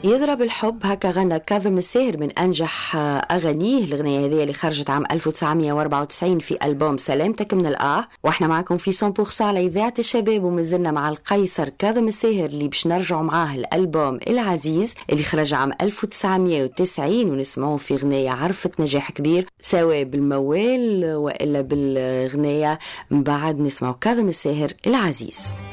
يضرب الحب هكا غنى كاظم الساهر من أنجح أغانيه. الغنية هذه اللي خرجت عام 1994 في ألبوم سلامتك من الآه. واحنا معكم في 100% على إذاعة الشباب، ومازلنا مع القيصر كاظم الساهر اللي باش نرجعوا معاه الألبوم العزيز اللي خرج عام 1990 ونسمعوه في غنية عرفت نجاح كبير سواء بالموال وإلا بالغنية. من بعد نسمعوا كاظم الساهر العزيز.